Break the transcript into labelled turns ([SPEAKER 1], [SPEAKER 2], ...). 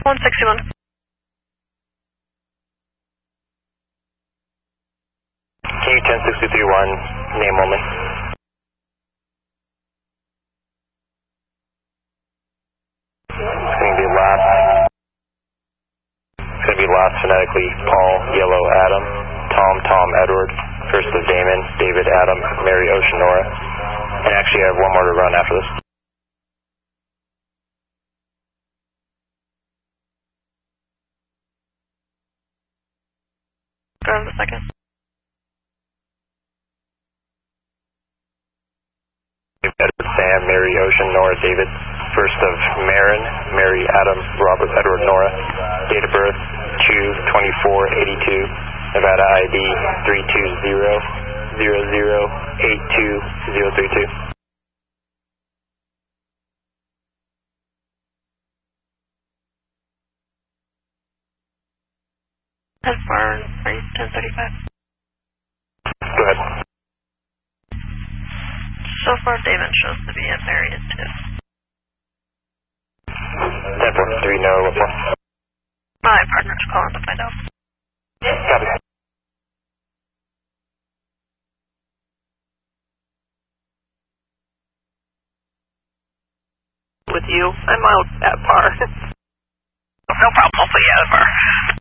[SPEAKER 1] 161.
[SPEAKER 2] Key 10631, name only. It's going to be last. It's going to be last phonetically Paul, Yellow, Adam, Tom, Edward, first is Damon, David, Adam, Mary, Ocean, Nora. And actually I have one more to run after this.
[SPEAKER 1] Go on the second.
[SPEAKER 2] Edward, Sam, Mary, Ocean, Nora, David. First of Marin, Mary, Adam, Robert, Edward, Nora. Date of birth 2/24/82. Nevada ID 320-0082032.
[SPEAKER 1] As far as 1035.
[SPEAKER 2] Go ahead.
[SPEAKER 1] So far, David shows to be married at 2.
[SPEAKER 2] 10-4, no report.
[SPEAKER 1] My partner's calling to find out.
[SPEAKER 2] Copy.
[SPEAKER 1] With you, I'm out at par. No problem, I'll put you out at par.